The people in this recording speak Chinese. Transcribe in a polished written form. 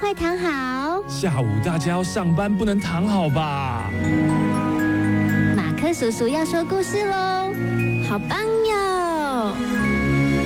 快躺好。 下午大家要上班，不能躺好吧？ 马克叔叔要说故事喽，好棒哟！